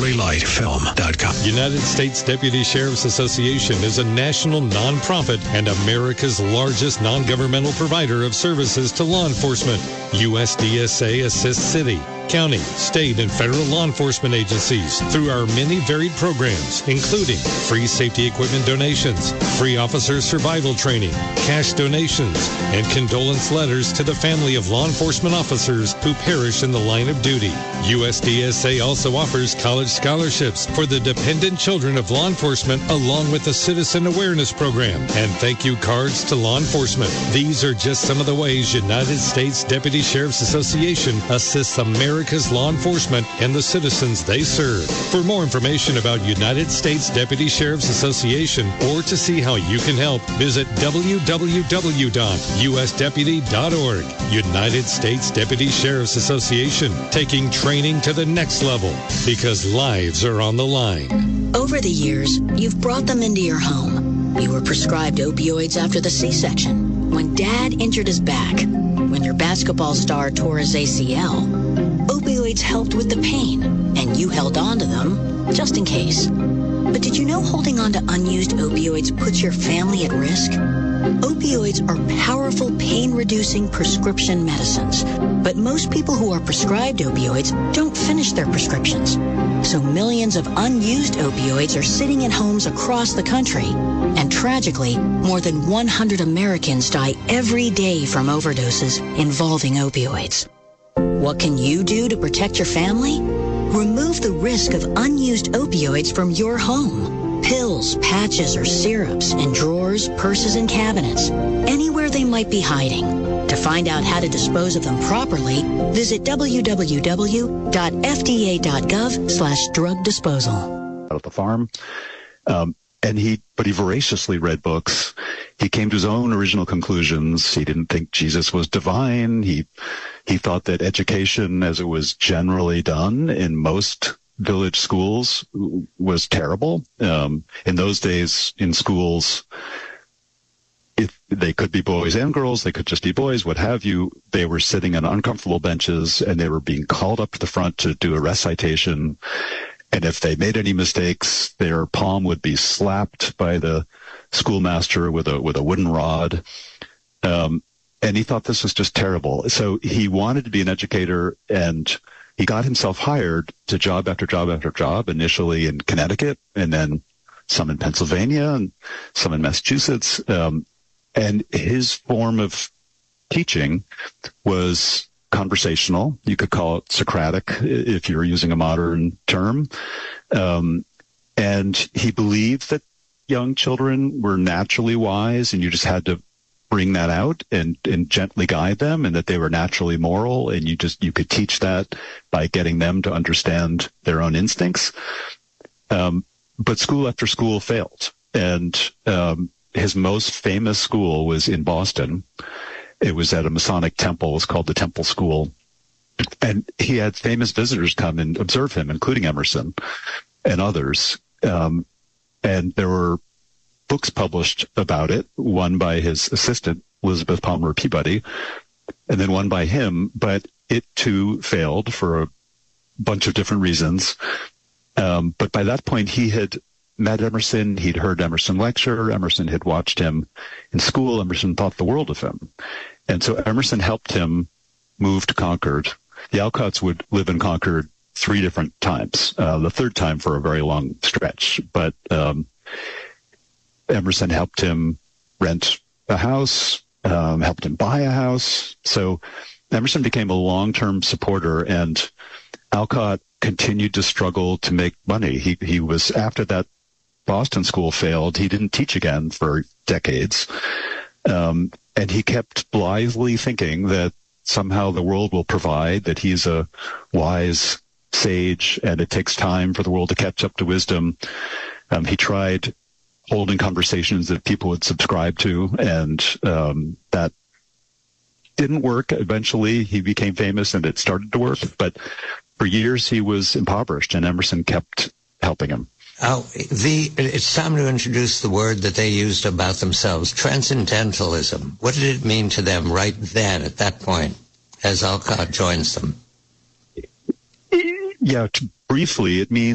LibertyLightFilm.com. United States Deputy Sheriff's Association is a national nonprofit and America's largest non-governmental provider of services to law enforcement. USDSA assists city, county, state, and federal law enforcement agencies through our many varied programs, including free safety equipment donations, free officer survival training, cash donations, and condolence letters to the family of law enforcement officers who perish in the line of duty. USDSA also offers college scholarships for the dependent children of law enforcement, along with a citizen awareness program and thank you cards to law enforcement. These are just some of the ways United States Deputy Sheriff's Association assists America's law enforcement and the citizens they serve. For more information about United States Deputy Sheriff's Association or to see how you can help, visit www.usdeputy.org. United States Deputy Sheriff's Association, taking training to the next level because lives are on the line. Over the years, you've brought them into your home. You were prescribed opioids after the C-section, when Dad injured his back, when your basketball star tore his ACL. Opioids helped with the pain, and you held on to them just in case. But did you know holding on to unused opioids puts your family at risk? Opioids are powerful pain-reducing prescription medicines, but most people who are prescribed opioids don't finish their prescriptions. So millions of unused opioids are sitting in homes across the country. And tragically, more than 100 Americans die every day from overdoses involving opioids. What can you do to protect your family? Remove the risk of unused opioids from your home. Pills, patches, or syrups in drawers, purses, and cabinets, anywhere they might be hiding. To find out how to dispose of them properly, visit www.fda.gov/drug disposal. Out at the farm, but he voraciously read books. He came to his own original conclusions. He didn't think Jesus was divine. He thought that education, as it was generally done in most village schools, was terrible. In those days, in schools, if they could be boys and girls, they could just be boys, what have you. They were sitting on uncomfortable benches, and they were being called up to the front to do a recitation. And if they made any mistakes, their palm would be slapped by the schoolmaster with a wooden rod. And he thought this was just terrible. So he wanted to be an educator, and he got himself hired to job after job after job, initially in Connecticut, and then some in Pennsylvania, and some in Massachusetts. And his form of teaching was conversational. You could call it Socratic if you were using a modern term. And he believed that young children were naturally wise, and you just had to bring that out and gently guide them, and that they were naturally moral, and you could teach that by getting them to understand their own instincts. But school after school failed. And his most famous school was in Boston. It was at a Masonic temple. It was called the Temple School. And he had famous visitors come and observe him, including Emerson and others. And there were books published about it, one by his assistant, Elizabeth Palmer Peabody, and then one by him, but it too failed for a bunch of different reasons. But by that point, he had met Emerson, he'd heard Emerson lecture, Emerson had watched him in school, Emerson thought the world of him. And so Emerson helped him move to Concord. The Alcotts would live in Concord 3 different times, the third time for a very long stretch. But Emerson helped him rent a house, helped him buy a house. So Emerson became a long-term supporter, and Alcott continued to struggle to make money. He was, after that Boston school failed, he didn't teach again for decades. And he kept blithely thinking that somehow the world will provide, that he's a wise sage, and it takes time for the world to catch up to wisdom. He tried holding conversations that people would subscribe to, and that didn't work. Eventually, he became famous, and it started to work. But for years, he was impoverished, and Emerson kept helping him. It's time to introduce the word that they used about themselves, transcendentalism. What did it mean to them right then, at that point, as Alcott joins them? Yeah, briefly, it means